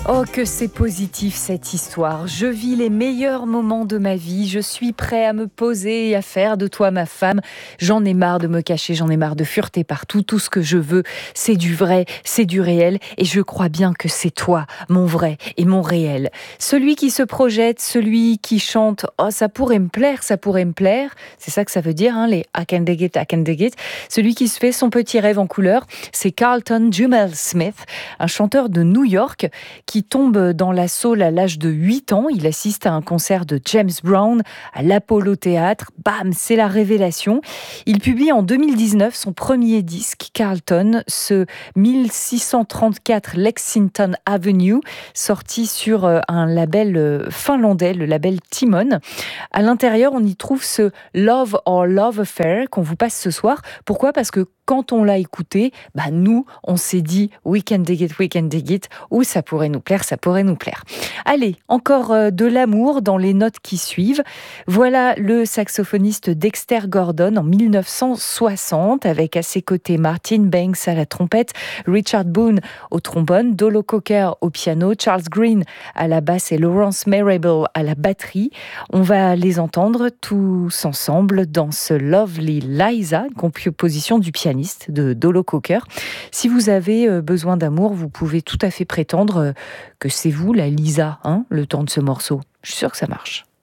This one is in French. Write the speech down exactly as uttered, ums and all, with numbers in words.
Oh, que c'est positif cette histoire. Je vis les meilleurs moments de ma vie. Je suis prêt à me poser et à faire de toi ma femme. J'en ai marre de me cacher, j'en ai marre de fureter partout. Tout ce que je veux, c'est du vrai, c'est du réel. Et je crois bien que c'est toi, mon vrai et mon réel. Celui qui se projette, celui qui chante « Oh, ça pourrait me plaire, ça pourrait me plaire ». C'est ça que ça veut dire, hein, les « I can dig it, I can dig it ». Celui qui se fait son petit rêve en couleur, c'est Carlton Jumel Smith, un chanteur de New York qui tombe dans la soul à l'âge de huit ans. Il assiste à un concert de James Brown à l'Apollo Théâtre. Bam, c'est la révélation. Il publie en deux mille dix-neuf son premier disque, Carlton, ce mille six cent trente-quatre Lexington Avenue, sorti sur un label finlandais, le label Timon. À l'intérieur, on y trouve ce Love or Love Affair qu'on vous passe ce soir. Pourquoi ? Parce que quand on l'a écouté, bah nous, on s'est dit « we can dig it, we can dig it » ou « ça pourrait nous plaire, ça pourrait nous plaire ». Allez, encore de l'amour dans les notes qui suivent. Voilà le saxophoniste Dexter Gordon en mille neuf cent soixante, avec à ses côtés Martin Banks à la trompette, Richard Boone au trombone, Dolo Cocker au piano, Charles Green à la basse et Lawrence Marable à la batterie. On va les entendre tous ensemble dans ce Lovely Liza, composition du pianiste de Dolo Cocker. Si vous avez besoin d'amour, vous pouvez tout à fait prétendre que c'est vous la Lisa, hein, le temps de ce morceau. Je suis sûre que ça marche.